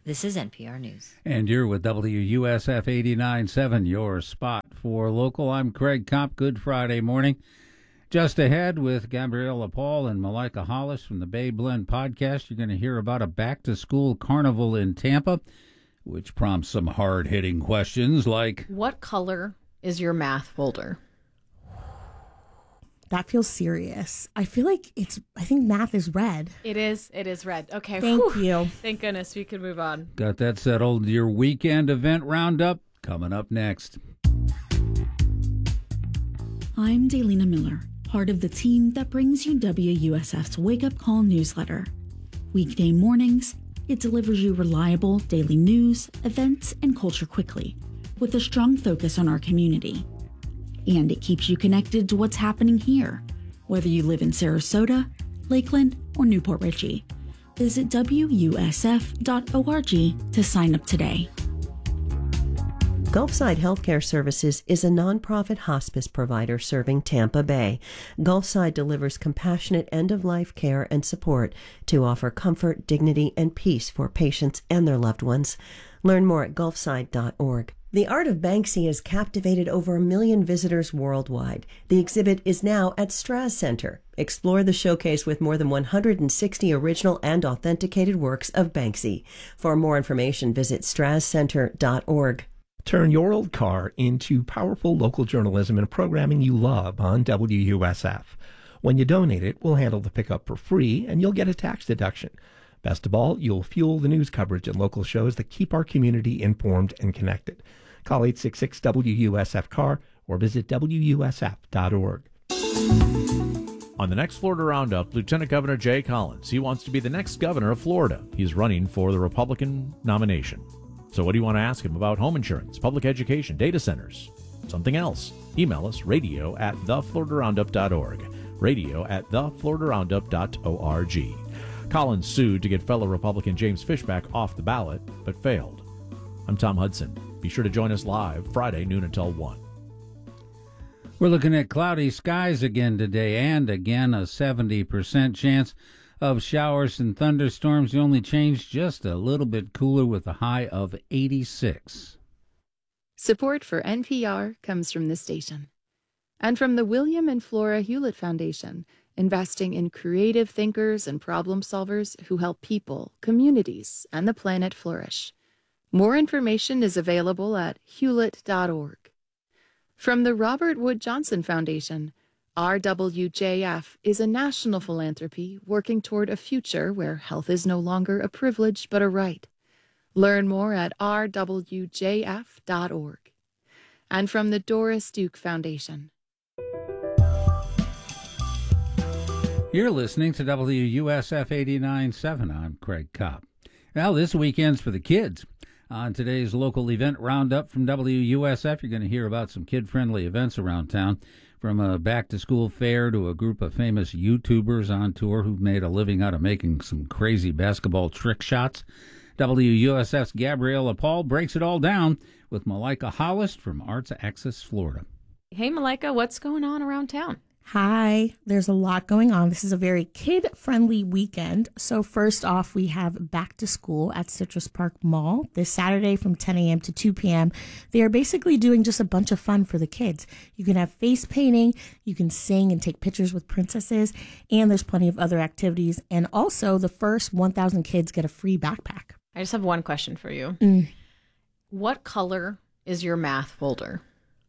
This is NPR News. And you're with WUSF 89.7, your spot for local. I'm Craig Kopp. Good Friday morning. Just ahead with Gabriella Paul and Malika Hollis from the Bay Blend podcast, you're going to hear about a back-to-school carnival in Tampa, which prompts some hard-hitting questions like, what color is your math folder? That feels serious. I think math is red. It is red. Okay. Thank you. Thank goodness we can move on. Got that settled. Your weekend event roundup coming up next. I'm Daylina Miller, part of the team that brings you WUSF's Wake Up Call newsletter. Weekday mornings, it delivers you reliable daily news, events, and culture quickly, with a strong focus on our community. And it keeps you connected to what's happening here, whether you live in Sarasota, Lakeland, or Newport Richey. Visit WUSF.org to sign up today. Gulfside Healthcare Services is a nonprofit hospice provider serving Tampa Bay. Gulfside delivers compassionate end-of-life care and support to offer comfort, dignity, and peace for patients and their loved ones. Learn more at gulfside.org. The Art of Banksy has captivated over 1 million visitors worldwide. The exhibit is now at Straz Center. Explore the showcase with more than 160 original and authenticated works of Banksy. For more information, visit strazcenter.org. Turn your old car into powerful local journalism and programming you love on WUSF. When you donate it, we'll handle the pickup for free, and you'll get a tax deduction. Best of all, you'll fuel the news coverage and local shows that keep our community informed and connected. Call 866-WUSF-CAR or visit WUSF.org. On the next Florida Roundup, Lieutenant Governor Jay Collins. He wants to be the next governor of Florida. He's running for the Republican nomination. So what do you want to ask him about home insurance, public education, data centers, something else? Email us, radio@thefloridaroundup.org, radio@thefloridaroundup.org. Collins sued to get fellow Republican James Fishback off the ballot, but failed. I'm Tom Hudson. Be sure to join us live Friday, noon until 1. We're looking at cloudy skies again today, and again a 70% chance of showers and thunderstorms. The only change, just a little bit cooler with a high of 86. Support for NPR comes from this station and from the William and Flora Hewlett Foundation, investing in creative thinkers and problem solvers who help people, communities, and the planet flourish. More information is available at hewlett.org. From the Robert Wood Johnson Foundation, RWJF is a national philanthropy working toward a future where health is no longer a privilege but a right. Learn more at rwjf.org. And from the Doris Duke Foundation. You're listening to WUSF 89.7. I'm Craig Kopp. Well, this weekend's for the kids. On today's local event roundup from WUSF, you're going to hear about some kid-friendly events around town, from a back-to-school fair to a group of famous YouTubers on tour who've made a living out of making some crazy basketball trick shots. WUSF's Gabriella Paul breaks it all down with Malika Hollis from Arts Access Florida. Hey, Malika, what's going on around town? Hi, there's a lot going on. This is a very kid-friendly weekend. So first off, we have Back to School at Citrus Park Mall this Saturday from 10 a.m. to 2 p.m. They are basically doing just a bunch of fun for the kids. You can have face painting, you can sing and take pictures with princesses, and there's plenty of other activities. And also, the first 1,000 kids get a free backpack. I just have one question for you. What color is your math folder?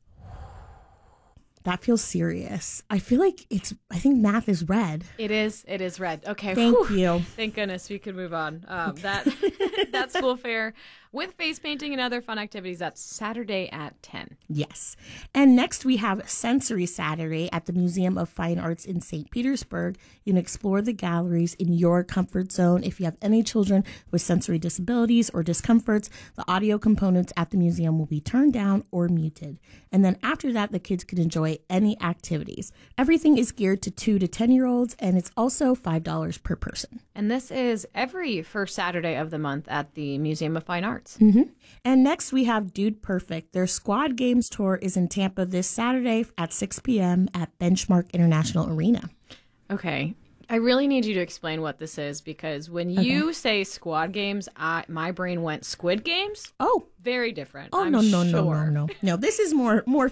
That feels serious. I think math is red. It is red. Okay. Thank you. Thank goodness we could move on. That school fair with face painting and other fun activities, that's Saturday at 10. Yes. And next we have Sensory Saturday at the Museum of Fine Arts in St. Petersburg. You can explore the galleries in your comfort zone. If you have any children with sensory disabilities or discomforts, the audio components at the museum will be turned down or muted. And then after that, the kids can enjoy any activities. Everything is geared to 2 to 10-year-olds, and it's also $5 per person. And this is every first Saturday of the month at the Museum of Fine Arts. Mm-hmm. And next we have Dude Perfect. Their Squad Games tour is in Tampa this Saturday at 6 p.m. at Benchmark International Arena. Okay. I really need you to explain what this is, because when you say Squad Games, my brain went Squid Games. Oh. Very different. Oh, I'm no. sure. No, this is more